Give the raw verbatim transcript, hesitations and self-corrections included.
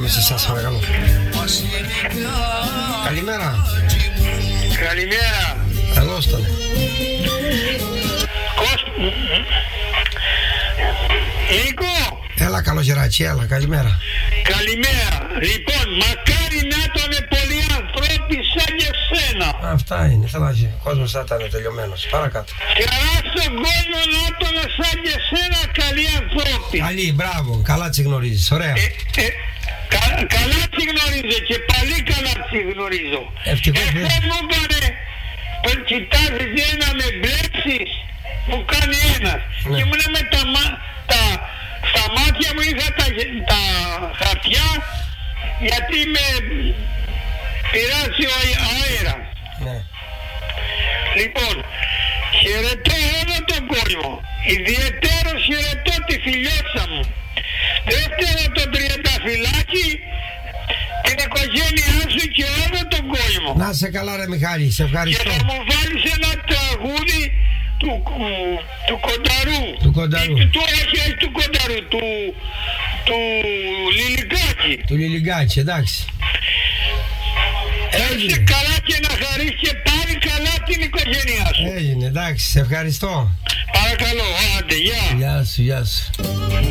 Πάμε σε εσάς, παρακαλώ. Καλημέρα. Καλημέρα. Εδώ ήταν. Κώστα. Νίκο. Έλα καλογεράκι, έλα, καλημέρα. Καλημέρα. Λοιπόν, μακάρι να ήταν πολλοί άνθρωποι σαν και σένα. Αυτά είναι, θέλω να ζει. Ο κόσμος θα ήταν τελειωμένος. Παρακάτω. Καλά στον κόσμο να ήταν σαν και σένα καλοί άνθρωποι. Καλή, μπράβο, καλά τσι γνωρίζεις, ωραία. Ε, ε, κα, καλά τσι γνωρίζω και πάλι καλά τσι γνωρίζω. Ευτυχώς. Εχθές μου είπανε, που κοιτάζεις ένα με μπλέξεις, μου κάνει ένας. Ναι. Και μου λέμε τα, τα, στα μάτια μου είχα τα, τα χαρτιά, γιατί με πειράζει ο αέρα. Ναι. Λοιπόν, χαιρετώ όλο τον κόσμο. Ιδιαιτέρως χαιρετώ τη φιλιότσα μου. Δεύτερο το τριανταφυλάκι, την οικογένειά σου και όλο τον κόσμο. Να σε καλά ρε Μιχάλη, σε ευχαριστώ. Και θα μου βάλεις ένα τραγούδι του, του Κονταρού. Του Κονταρού. Του, του, όχι, όχι του Κονταρού, του, του Λιλιγκάκη. Του Λιλιγκάκη, εντάξει. Έγινε. Καλά και να χαρείς και πάρει καλά την οικογένειά σου. Έγινε, εντάξει, σε ευχαριστώ. Παρακαλώ, άντε, γεια. Γεια σου, γεια σου.